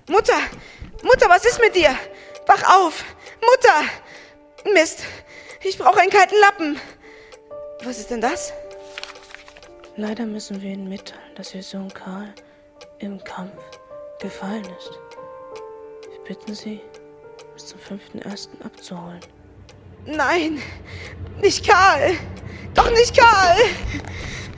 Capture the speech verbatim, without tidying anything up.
Mutter! Mutter, was ist mit dir? Wach auf! Mutter! Mist! Ich brauche einen kalten Lappen! Was ist denn das? Leider müssen wir Ihnen mitteilen, dass Ihr Sohn Karl im Kampf gefallen ist. Wir bitten Sie, bis zum fünften ersten abzuholen. Nein! Nicht Karl! Doch nicht Karl!